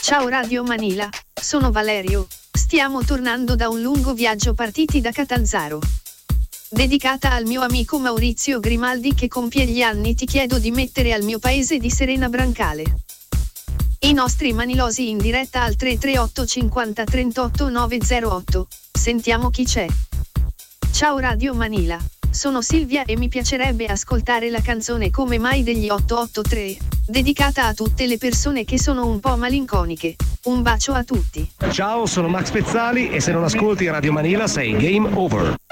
Ciao Radio Manila, sono Valerio, stiamo tornando da un lungo viaggio partiti da Catanzaro. Dedicata al mio amico Maurizio Grimaldi che compie gli anni, ti chiedo di mettere al mio paese di Serena Brancale i nostri manilosi in diretta al 338 50 38 908. Sentiamo chi c'è. Ciao Radio Manila, sono Silvia e mi piacerebbe ascoltare la canzone Come mai degli 883, dedicata a tutte le persone che sono un po' malinconiche. Un bacio a tutti. Ciao, sono Max Pezzali e se non ascolti Radio Manila sei game over.